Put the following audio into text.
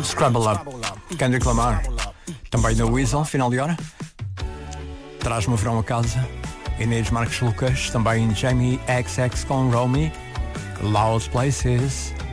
Scrabble Up, Kendrick Lamar. Também no Weasel, final de hora. Traz-me o verão a casa. Inês Marques Lucas. Também Jamie XX com Romy. Loud Places.